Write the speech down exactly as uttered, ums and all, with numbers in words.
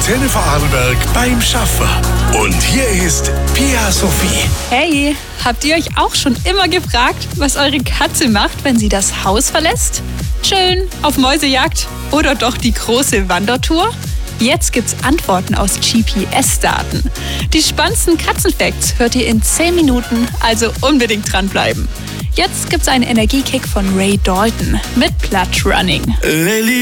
Antenne Vorarlberg beim Schaffen. Und hier ist Pia Sophie. Hey, habt ihr euch auch schon immer gefragt, was eure Katze macht, wenn sie das Haus verlässt? Chillen, auf Mäusejagd oder doch die große Wandertour? Jetzt gibt's Antworten aus G P S-Daten. Die spannendsten Katzenfacts hört ihr in zehn Minuten, also unbedingt dranbleiben. Jetzt gibt's einen Energiekick von Ray Dalton mit Pludge Running. Lily.